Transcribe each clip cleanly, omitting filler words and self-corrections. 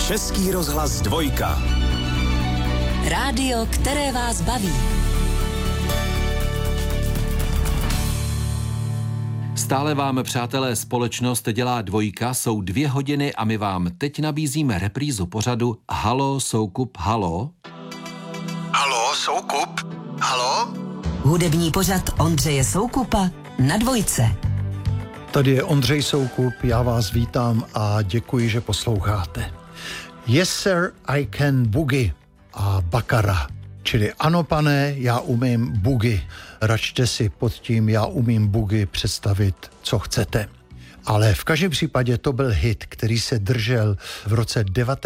Český rozhlas Dvojka. Rádio, které vás baví. Stále vám, přátelé, společnost dělá Dvojka, jsou 2 hodiny a my vám teď nabízíme reprízu pořadu Halo, Soukup, halo. Halo, Soukup, halo? Hudební pořad Ondřeje Soukupa na Dvojce. Tady je Ondřej Soukup, já vás vítám a děkuji, že posloucháte. Yes sir, I can boogie a Baccara, čili ano pane, já umím boogie. Račte si pod tím já umím boogie představit, co chcete. Ale v každém případě to byl hit, který se držel v roce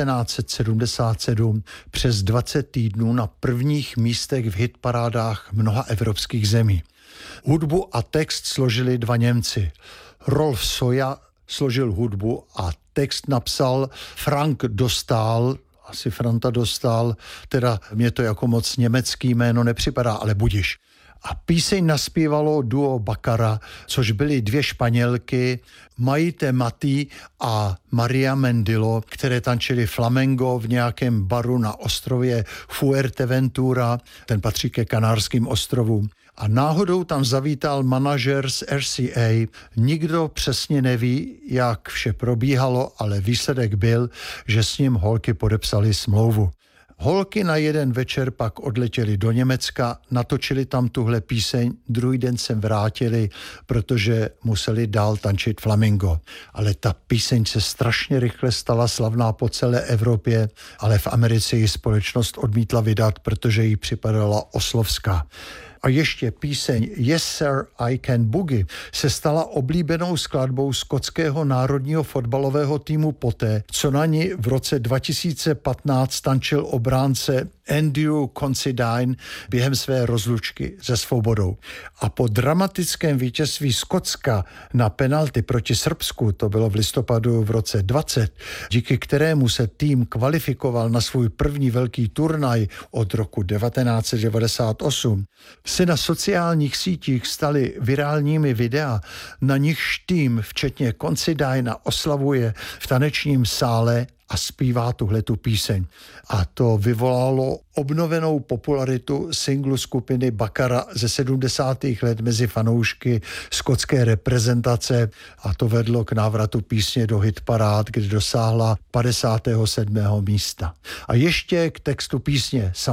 1977 přes 20 týdnů na prvních místech v hitparádách mnoha evropských zemí. Hudbu a text složili 2 Němci. Rolf Soja složil hudbu a text napsal Frank Dostal, asi Franta Dostal, teda mě to jako moc německý jméno nepřipadá, ale budiš. A píseň naspívalo duo Baccara, což byly 2 Španělky, Maite Mati a Maria Mendilo, které tančily flamengo v nějakém baru na ostrově Fuerteventura, ten patří ke Kanárským ostrovům. A náhodou tam zavítal manažer z RCA. Nikdo přesně neví, jak vše probíhalo, ale výsledek byl, že s ním holky podepsali smlouvu. Holky na jeden večer pak odletěli do Německa, natočili tam tuhle píseň, druhý den se vrátili, protože museli dál tančit flamingo. Ale ta píseň se strašně rychle stala slavná po celé Evropě, ale v Americe ji společnost odmítla vydat, protože jí připadala oslovská. A ještě píseň Yes Sir, I Can Boogie se stala oblíbenou skladbou skotského národního fotbalového týmu poté, co na ní v roce 2015 tančil obránce Andrew Considine během své rozlučky se Svobodou. A po dramatickém vítězství Skotska na penalty proti Srbsku, to bylo v listopadu v roce 20, díky kterému se tým kvalifikoval na svůj první velký turnaj od roku 1998, se na sociálních sítích staly virálními videa, na nichž tým, včetně Considina, oslavuje v tanečním sále a zpívá tuhletu píseň. A to vyvolalo obnovenou popularitu singlu skupiny Baccara ze 70. let mezi fanoušky skotské reprezentace a to vedlo k návratu písně do hitparád, kde dosáhla 57. místa. A ještě k textu písně.